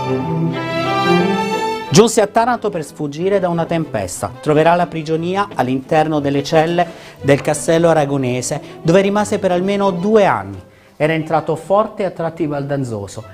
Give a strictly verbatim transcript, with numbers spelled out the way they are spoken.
Giunse a Taranto per sfuggire da una tempesta. Troverà la prigionia all'interno delle celle del castello aragonese, dove rimase per almeno due anni. Era entrato forte e attrattivo al danzoso